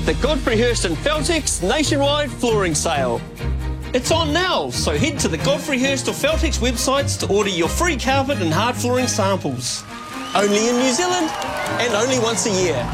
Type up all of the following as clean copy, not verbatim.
the Godfrey Hirst and Feltex nationwide flooring sale. It's on now, so head to the Godfrey Hirst or Feltex websites to order your free carpet and hard flooring samples. Only in New Zealand and only once a year.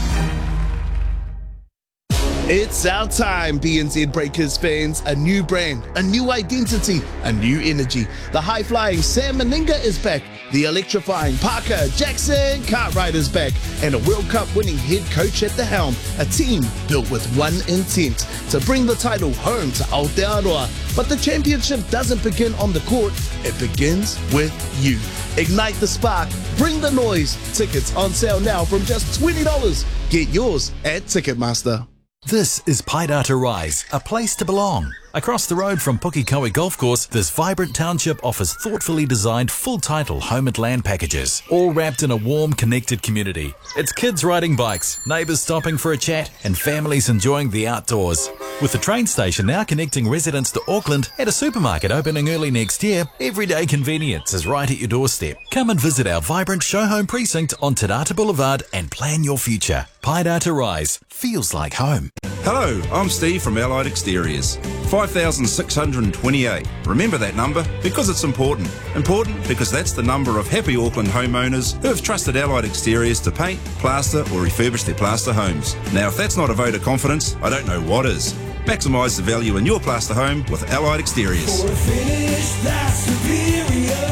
It's our time, BNZ Breakers fans. A new brand, a new identity, a new energy. The high-flying Sam Meninga is back. The electrifying Parker Jackson Cartwright is back. And a World Cup winning head coach at the helm. A team built with one intent, to bring the title home to Aotearoa. But the championship doesn't begin on the court, it begins with you. Ignite the spark, bring the noise. Tickets on sale now from just $20. Get yours at Ticketmaster. This is Paidata Rise, a place to belong. Across the road from Pukekohe Golf Course, this vibrant township offers thoughtfully designed full-title home and land packages, all wrapped in a warm, connected community. It's kids riding bikes, neighbours stopping for a chat, and families enjoying the outdoors. With the train station now connecting residents to Auckland and a supermarket opening early next year, everyday convenience is right at your doorstep. Come and visit our vibrant show home precinct on Te Rata Boulevard and plan your future. Paidata Rise feels like home. Hello, I'm Steve from Allied Exteriors. 5,628. Remember that number because it's important. Important because that's the number of happy Auckland homeowners who have trusted Allied Exteriors to paint, plaster or refurbish their plaster homes. Now if that's not a vote of confidence, I don't know what is. Maximise the value in your plaster home with Allied Exteriors. For a finish that's superior,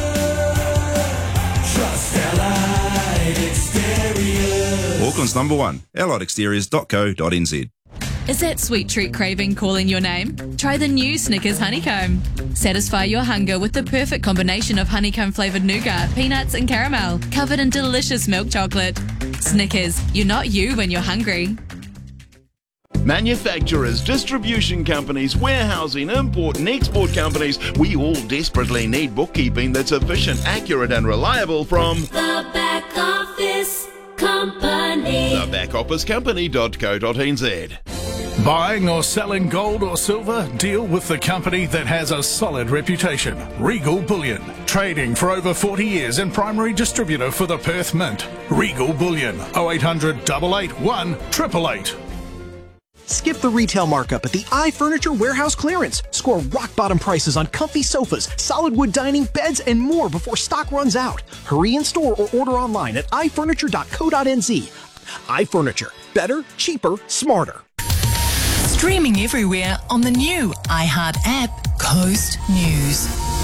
trust Allied Exteriors. Auckland's number one, alliedexteriors.co.nz. Is that sweet treat craving calling your name? Try the new Snickers Honeycomb. Satisfy your hunger with the perfect combination of honeycomb flavoured nougat, peanuts and caramel, covered in delicious milk chocolate. Snickers, you're not you when you're hungry. Manufacturers, distribution companies, warehousing, import and export companies, we all desperately need bookkeeping that's efficient, accurate and reliable from The Back Office Company. thebackofficecompany.co.nz. Buying or selling gold or silver? Deal with the company that has a solid reputation. Regal Bullion. Trading for over 40 years and primary distributor for the Perth Mint. Regal Bullion. 0800 881 888. Skip the retail markup at the iFurniture Warehouse Clearance. Score rock-bottom prices on comfy sofas, solid wood dining, beds, and more before stock runs out. Hurry in store or order online at ifurniture.co.nz. iFurniture. Better, cheaper, smarter. Streaming everywhere on the new iHeart app, Coast News.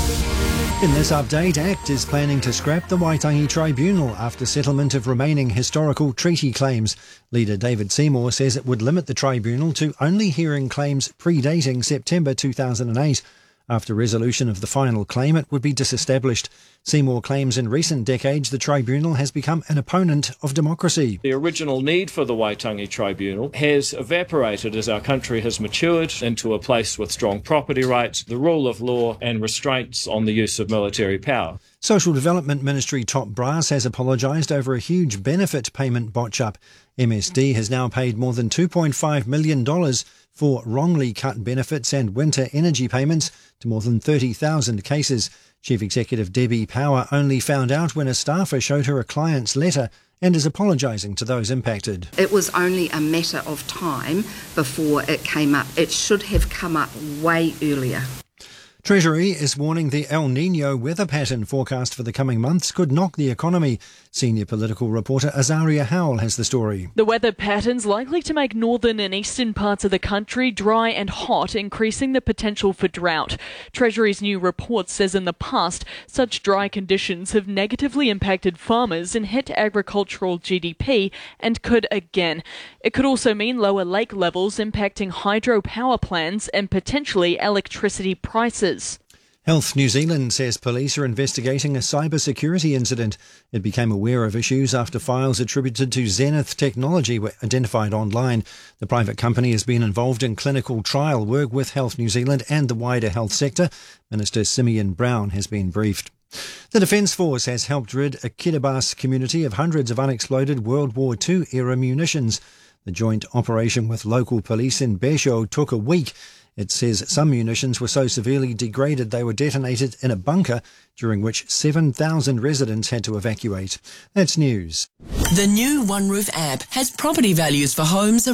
In this update, ACT is planning to scrap the Waitangi Tribunal after settlement of remaining historical treaty claims. Leader David Seymour says it would limit the tribunal to only hearing claims predating September 2008. After resolution of the final claim, it would be disestablished. Seymour claims in recent decades the tribunal has become an opponent of democracy. The original need for the Waitangi Tribunal has evaporated as our country has matured into a place with strong property rights, the rule of law and restraints on the use of military power. Social Development Ministry top brass has apologised over a huge benefit payment botch-up. MSD has now paid more than $2.5 million for wrongly cut benefits and winter energy payments to more than 30,000 cases. Chief Executive Debbie Power only found out when a staffer showed her a client's letter and is apologising to those impacted. It was only a matter of time before it came up. It should have come up way earlier. Treasury is warning the El Niño weather pattern forecast for the coming months could knock the economy. Senior political reporter Azaria Howell has the story. The weather pattern's likely to make northern and eastern parts of the country dry and hot, increasing the potential for drought. Treasury's new report says in the past, such dry conditions have negatively impacted farmers and hit agricultural GDP and could again. It could also mean lower lake levels impacting hydropower plants and potentially electricity prices. Health New Zealand says police are investigating a cybersecurity incident. It became aware of issues after files attributed to Zenith Technology were identified online. The private company has been involved in clinical trial work with Health New Zealand and the wider health sector. Minister Simeon Brown has been briefed. The Defence Force has helped rid a Kiribati community of hundreds of unexploded World War II-era munitions. The joint operation with local police in Besho took a week. It says some munitions were so severely degraded they were detonated in a bunker, during which 7,000 residents had to evacuate. That's news. The new OneRoof app has property values for homes